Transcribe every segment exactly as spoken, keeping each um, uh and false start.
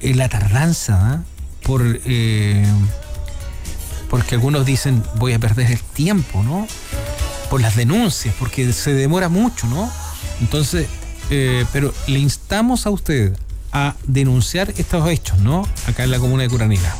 eh, la tardanza, ¿eh? por eh, porque algunos dicen voy a perder el tiempo, ¿no? Por las denuncias, porque se demora mucho, ¿no? Entonces, eh, pero le instamos a usted a denunciar estos hechos, ¿no? Acá en la comuna de Curanilá.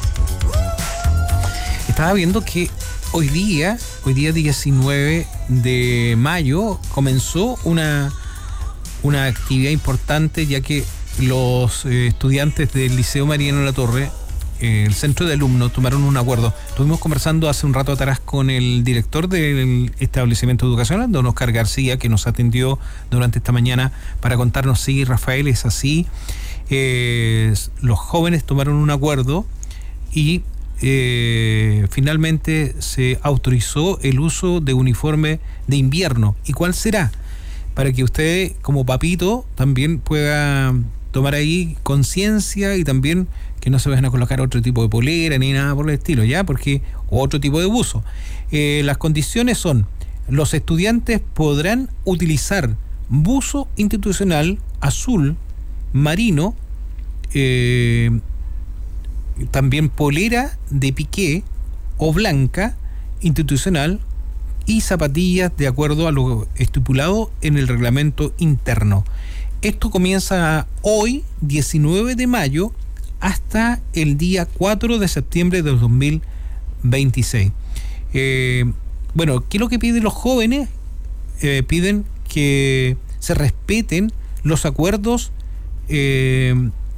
Estaba viendo que hoy día, hoy día diecinueve de mayo, comenzó una, una actividad importante, ya que los eh, estudiantes del Liceo Mariano Latorre, eh, el centro de alumnos, tomaron un acuerdo. Estuvimos conversando hace un rato atrás con el director del establecimiento educacional, don Oscar García, que nos atendió durante esta mañana para contarnos si, Rafael, es así. Eh, los jóvenes tomaron un acuerdo y eh, finalmente se autorizó el uso de uniforme de invierno. ¿Y cuál será? Para que usted, como papito, también pueda tomar ahí conciencia y también que no se vayan a colocar otro tipo de polera ni nada por el estilo, ¿ya? Porque otro tipo de buzo. Eh, las condiciones son: los estudiantes podrán utilizar buzo institucional azul marino, eh, también polera de piqué o blanca institucional y zapatillas de acuerdo a lo estipulado en el reglamento interno. Esto comienza hoy, diecinueve de mayo, hasta el día cuatro de septiembre de dos mil veintiséis. Eh, bueno, ¿qué es lo que piden los jóvenes? Eh, piden que se respeten los acuerdos, eh,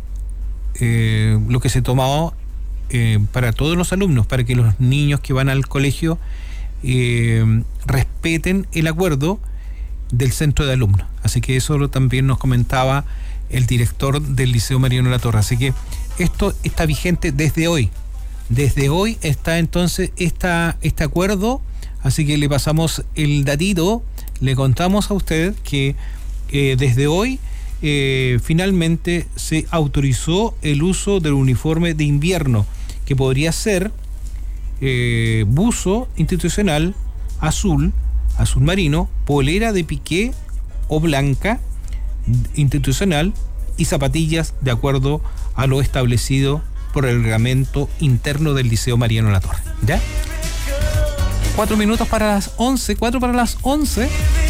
eh, lo que se tomó eh, para todos los alumnos, para que los niños que van al colegio eh, respeten el acuerdo del centro de alumnos. Así que eso también nos comentaba el director del Liceo Mariano Latorre. Así que esto está vigente desde hoy. Desde hoy está entonces esta, este acuerdo. Así que le pasamos el datito, le contamos a usted que eh, desde hoy eh, finalmente se autorizó el uso del uniforme de invierno, que podría ser eh, buzo institucional azul, azul marino, polera de piqué o blanca institucional y zapatillas de acuerdo a lo establecido por el reglamento interno del Liceo Mariano Latorre. ¿Ya? Cuatro minutos para las once, cuatro para las once.